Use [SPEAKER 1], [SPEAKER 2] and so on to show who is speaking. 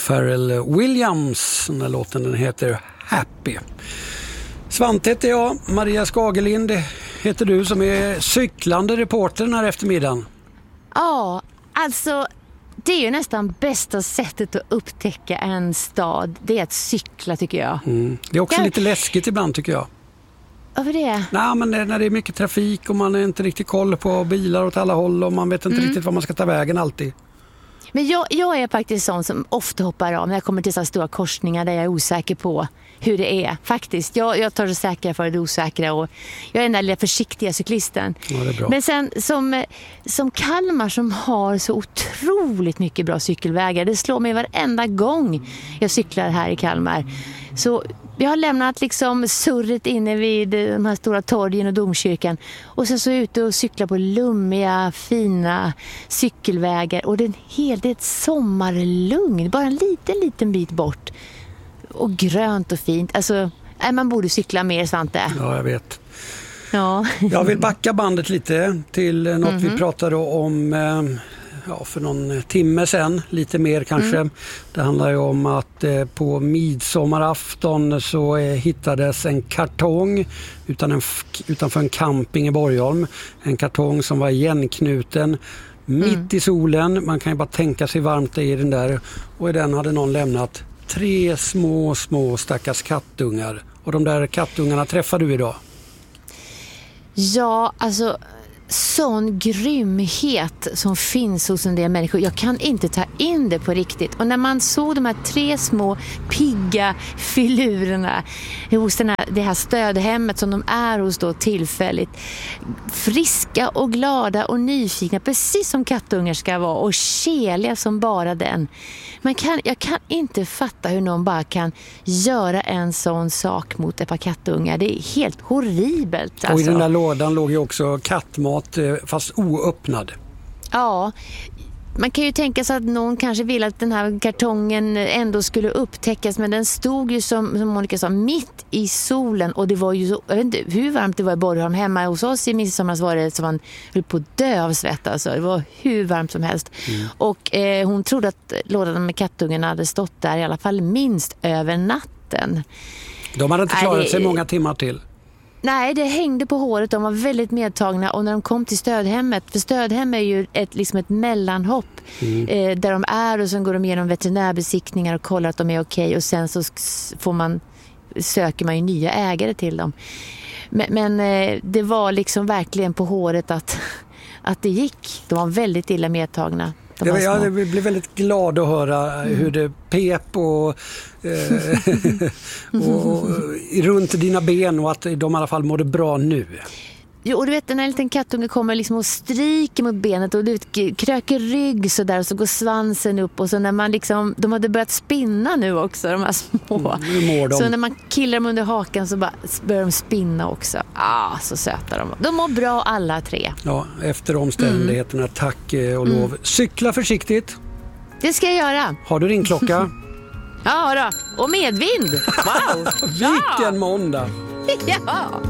[SPEAKER 1] Pharrell Williams. Den här låten den heter Happy. Svante heter jag, Maria Skagerlind heter du som är cyklande reporter den här eftermiddagen.
[SPEAKER 2] Ja, alltså det är ju nästan bästa sättet att upptäcka en stad. Det är att cykla tycker jag.
[SPEAKER 1] Det är också lite läskigt ibland tycker jag.
[SPEAKER 2] Varför det?
[SPEAKER 1] Nej, men när det är mycket trafik och man är inte riktigt koll på bilar åt alla håll och man vet inte riktigt var man ska ta vägen alltid.
[SPEAKER 2] Men jag är faktiskt sån som ofta hoppar av när jag kommer till så stora korsningar där jag är osäker på hur det är. Faktiskt, jag tar det säkra för det osäkra och jag är den där lilla försiktiga cyklisten.
[SPEAKER 1] Ja, det är bra.
[SPEAKER 2] Men sen som Kalmar som har så otroligt mycket bra cykelvägar, det slår mig varenda gång jag cyklar här i Kalmar. Så jag har lämnat liksom surret inne vid de här stora torgen och domkyrkan och sen så ute och cykla på lummiga, fina cykelvägar och det är ett sommarlugn, bara en liten bit bort och grönt och fint. Alltså, man borde cykla mer, Svante.
[SPEAKER 1] Ja, jag vet.
[SPEAKER 2] Ja.
[SPEAKER 1] Jag vill backa bandet lite till något vi pratade om för någon timme sedan, lite mer kanske. Det handlar ju om att på midsommarafton så hittades en kartong utanför en camping i Borgholm. En kartong som var igenknuten mitt i solen. Man kan ju bara tänka sig varmt i den där. Och i den hade någon lämnat 3 små stackars kattungar. Och de där kattungarna träffar du idag.
[SPEAKER 2] Ja, alltså sån grymhet som finns hos en del människor. Jag kan inte ta in det på riktigt. Och när man såg de här 3 små pigga filurerna hos det här stödhemmet som de är hos då tillfälligt. Friska och glada och nyfikna, precis som kattungar ska vara. Och keliga som bara den. Jag kan inte fatta hur någon bara kan göra en sån sak mot ett par kattungar. Det är helt horribelt. Alltså.
[SPEAKER 1] Och i den där lådan låg ju också kattmat fast oöppnad.
[SPEAKER 2] Ja, man kan ju tänka sig att någon kanske vill att den här kartongen ändå skulle upptäckas, men den stod ju som Monica sa mitt i solen och det var ju så, jag vet inte hur varmt det var i Borgholm. Hemma hos oss i midsommar var det som man höll på att dö av svett, alltså. Det var hur varmt som helst. Och hon trodde att lådan med kattungarna hade stått där i alla fall minst över natten.
[SPEAKER 1] De hade inte klarat sig många timmar till.
[SPEAKER 2] Nej, det hängde på håret. De var väldigt medtagna och när de kom till stödhemmet, för stödhem är ju ett mellanhopp där de är och sen går de igenom veterinärbesiktningar och kollar att de är okej och sen så söker man ju nya ägare till dem. Men det var liksom verkligen på håret att det gick. De var väldigt illa medtagna.
[SPEAKER 1] Jag blev väldigt glad att höra hur det pep och runt dina ben och att de i alla fall mådde bra nu.
[SPEAKER 2] Jo, och du vet, när en liten kattunge kommer liksom och stryker mot benet och du kröker rygg så där och så går svansen upp och så när man liksom, de hade börjat spinna nu också, de här små. Så när man killar dem under hakan så börjar de spinna också. Så söta de. De mår bra alla 3. Ja,
[SPEAKER 1] efter omständigheterna, tack och lov. Cykla försiktigt.
[SPEAKER 2] Det ska jag göra.
[SPEAKER 1] Har du ringklocka?
[SPEAKER 2] Ja då, och medvind. Wow.
[SPEAKER 1] Vilken måndag.
[SPEAKER 2] Ja.